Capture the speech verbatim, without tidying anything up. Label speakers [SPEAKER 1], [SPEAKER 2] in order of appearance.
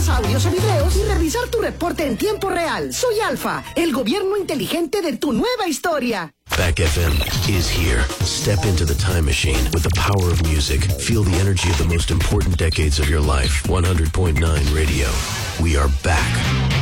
[SPEAKER 1] llamadas, audios o videos y revisar tu reporte en tiempo real. Soy Alfa, el gobierno inteligente de tu nueva historia.
[SPEAKER 2] Back F M is here. Step into the time machine with the power of music. Feel the energy of the most important decades of your life. one hundred point nine Radio. We are back.